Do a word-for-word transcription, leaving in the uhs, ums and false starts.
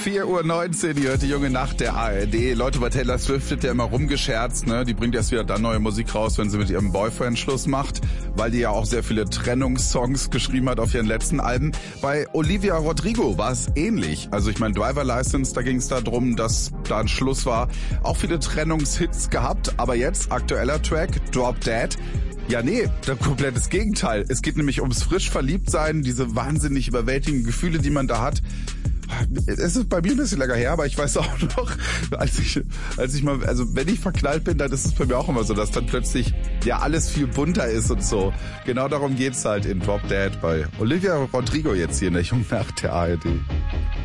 vier Uhr neunzehn, ihr hört die junge Nacht der A R D. Leute, bei Taylor Swift wird ja immer rumgescherzt, ne? Die bringt erst wieder dann neue Musik raus, wenn sie mit ihrem Boyfriend Schluss macht, weil die ja auch sehr viele Trennungssongs geschrieben hat auf ihren letzten Alben. Bei Olivia Rodrigo war es ähnlich. Also ich meine, Driver License, da ging es darum, dass da ein Schluss war. Auch viele Trennungshits gehabt, aber jetzt aktueller Track, Drop Dead. Ja, nee, das komplettes Gegenteil. Es geht nämlich ums frisch Verliebtsein, diese wahnsinnig überwältigenden Gefühle, die man da hat. Es ist bei mir ein bisschen länger her, aber ich weiß auch noch, als ich, als ich mal, also wenn ich verknallt bin, dann ist es bei mir auch immer so, dass dann plötzlich ja alles viel bunter ist und so. Genau darum geht's halt in Drop Dead bei Olivia Rodrigo jetzt hier in der jungen Nacht der A R D.